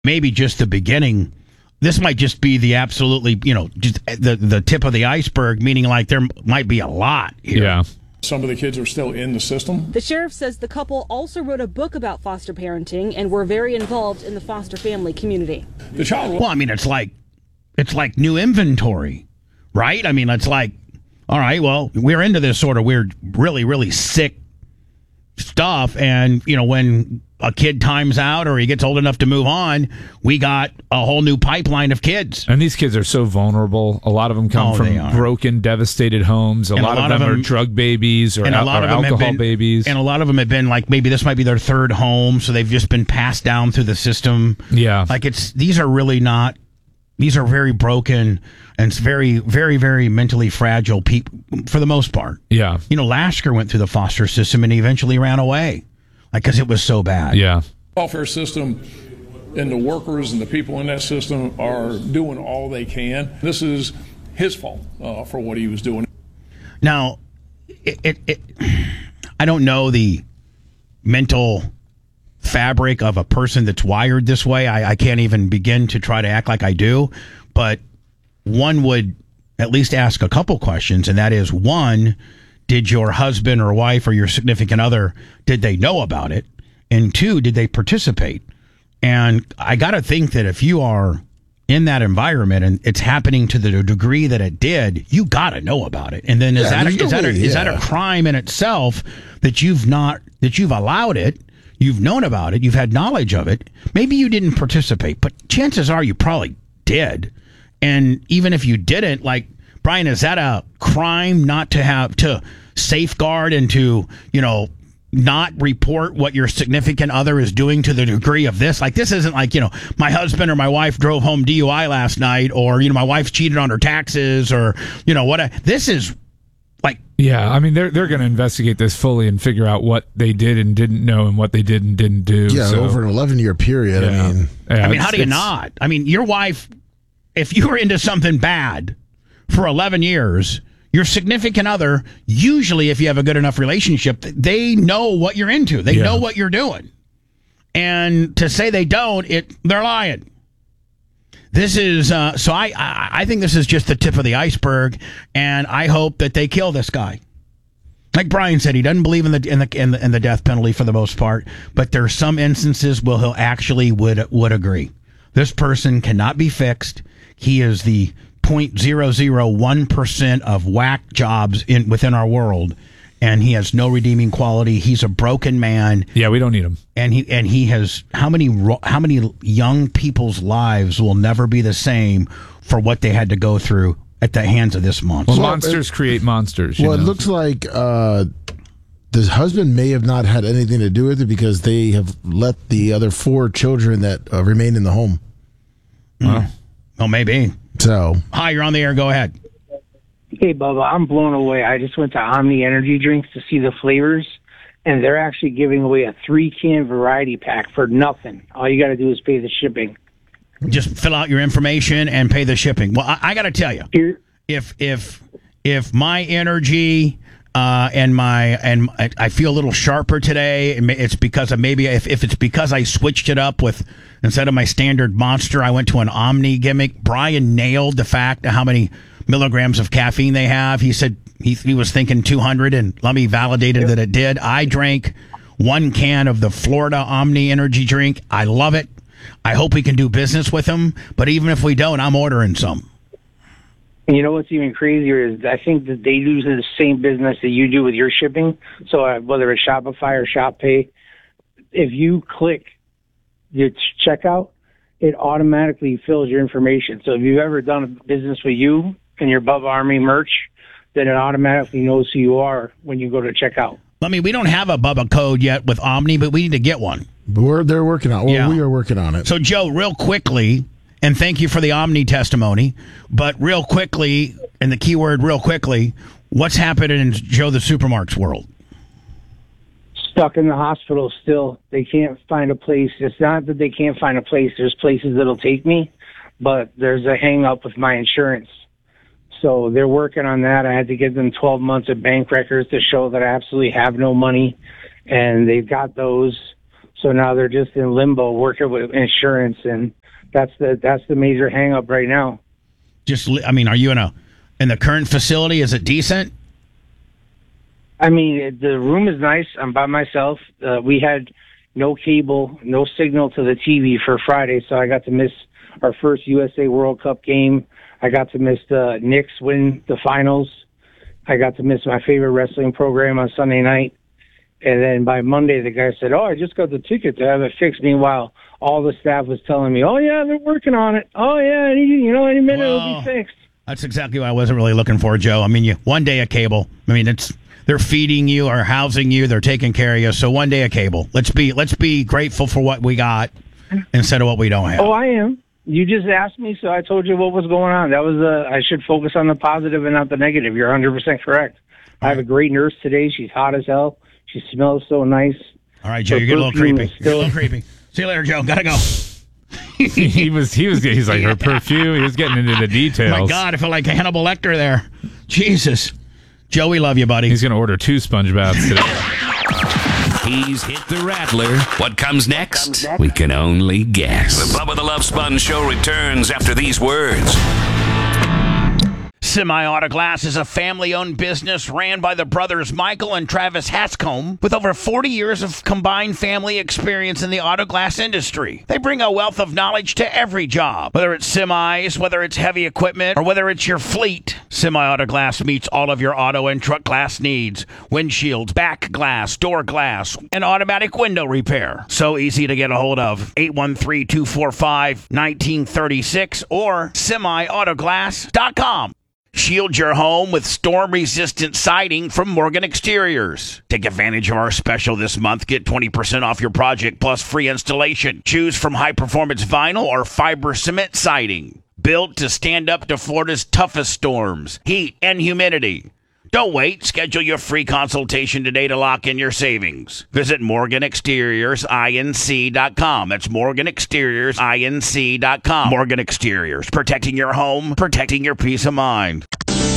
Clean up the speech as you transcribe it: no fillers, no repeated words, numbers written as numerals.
maybe just the beginning. This might just be the absolutely, just the tip of the iceberg, meaning like there might be a lot here. Yeah. Some of the kids are still in the system. The sheriff says the couple also wrote a book about foster parenting and were very involved in the foster family community. The child. Well, I mean, it's like new inventory, right? I mean, it's like, all right, well, we're into this sort of weird, really, really sick stuff. And, when a kid times out or he gets old enough to move on, we got a whole new pipeline of kids. And these kids are so vulnerable. A lot of them come from broken, devastated homes. A lot of them are drug babies or alcohol babies. And a lot of them have been like, maybe this might be their third home, so they've just been passed down through the system. Yeah. Like these are very broken and very, very, very mentally fragile people for the most part. Yeah. Lasker went through the foster system and he eventually ran away. Because it was so bad. Yeah. Welfare system and the workers and the people in that system are doing all they can. This is his fault for what he was doing. Now, I don't know the mental fabric of a person that's wired this way. I can't even begin to try to act like I do. But one would at least ask a couple questions, and that is, one, did your husband or wife or your significant other, did they know about it? And two, did they participate? And I got to think that if you are in that environment and it's happening to the degree that it did, you got to know about it. And then is that a crime in itself that you've allowed it, you've known about it, you've had knowledge of it? Maybe you didn't participate, but chances are you probably did. And even if you didn't, like, Brian, is that a crime not to have to safeguard and to, not report what your significant other is doing to the degree of this? Like, this isn't like, my husband or my wife drove home DUI last night, or, my wife's cheated on her taxes, or, this is like. Yeah, I mean, they're going to investigate this fully and figure out what they did and didn't know and what they did and didn't do. Yeah, over an 11-year period. Yeah. I mean, how do you not? I mean, your wife, if you were into something bad for 11 years, your significant other, usually if you have a good enough relationship, they know what you're into. They know what you're doing. And to say they don't, they're lying. This is, so I think this is just the tip of the iceberg, and I hope that they kill this guy. Like Brian said, he doesn't believe in the death penalty for the most part, but there are some instances where he'll actually would agree. This person cannot be fixed. He is the 0.001% of whack jobs within our world, and he has no redeeming quality. He's a broken man. Yeah, we don't need him. And he has how many young people's lives will never be the same for what they had to go through at the hands of this monster. Well, monsters create monsters. Well, it looks like the husband may have not had anything to do with it because they have let the other 4 children that remain in the home. Well, maybe. So, hi, you're on the air. Go ahead. Hey, Bubba, I'm blown away. I just went to Omni Energy Drinks to see the flavors, and they're actually giving away a 3-can variety pack for nothing. All you got to do is pay the shipping. Just fill out your information and pay the shipping. Well, I got to tell you, if my energy and I feel a little sharper today, it's because of maybe if it's because I switched it up with, instead of my standard Monster, I went to an Omni gimmick. Brian nailed the fact of how many milligrams of caffeine they have. He said he was thinking 200, and let me validated that it did. I drank 1 can of the Florida Omni energy drink. I love it. I hope we can do business with them, but even if we don't, I'm ordering some. You know what's even crazier is I think that they do the same business that you do with your shipping. So whether it's Shopify or ShopPay, if you click your checkout, it automatically fills your information. So if you've ever done a business with you and your Bubba Army merch, then it automatically knows who you are when you go to checkout. I mean, we don't have a Bubba code yet with Omni, but we need to get one. They're working on it. Well, we are working on it. So, Joe, real quickly, and thank you for the Omni testimony, but real quickly, and the keyword real quickly, what's happening in Joe the Supermarket's world? Stuck in the hospital still. They can't find a place. It's not that they can't find a place. There's places that'll take me, but there's a hang-up with my insurance. So they're working on that. I had to give them 12 months of bank records to show that I absolutely have no money, and they've got those. So now they're just in limbo working with insurance, and that's the major hang up right now. Are you in the current facility? Is it decent? I mean, the room is nice. I'm by myself. We had no cable, no signal to the TV for Friday, so I got to miss our first USA World Cup game. I got to miss the Knicks win the finals. I got to miss my favorite wrestling program on Sunday night. And then by Monday, the guy said, I just got the ticket to have it fixed. Meanwhile, all the staff was telling me, yeah, they're working on it. Any minute it'll be fixed. That's exactly what I wasn't really looking for, Joe. I mean, one day a cable. I mean, they're feeding you or housing you. They're taking care of you. So one day a cable. Let's be grateful for what we got instead of what we don't have. Oh, I am. You just asked me, so I told you what was going on. That was I should focus on the positive and not the negative. You're 100% correct. I have a great nurse today. She's hot as hell. She smells so nice. All right, Joe, you're getting a little creepy. You're a little creepy. See you later, Joe. Gotta go. He's like her perfume. He was getting into the details. Oh my God, I feel like Hannibal Lecter there. Jesus. Joe, we love you, buddy. He's going to order 2 sponge baths today. He's hit the rattler. What comes next? We can only guess. The Bubba the Love Sponge Show returns after these words. Semi-Auto Glass is a family-owned business ran by the brothers Michael and Travis Hatscomb with over 40 years of combined family experience in the auto glass industry. They bring a wealth of knowledge to every job, whether it's semis, whether it's heavy equipment, or whether it's your fleet. Semi-Auto Glass meets all of your auto and truck glass needs. Windshields, back glass, door glass, and automatic window repair. So easy to get a hold of. 813-245-1936 or semiautoglass.com. Shield your home with storm-resistant siding from Morgan Exteriors. Take advantage of our special this month. Get 20% off your project plus free installation. Choose from high-performance vinyl or fiber cement siding. Built to stand up to Florida's toughest storms, heat, and humidity. Don't wait. Schedule your free consultation today to lock in your savings. Visit MorganExteriorsINC.com. That's MorganExteriorsINC.com. Morgan Exteriors. Protecting your home, protecting your peace of mind.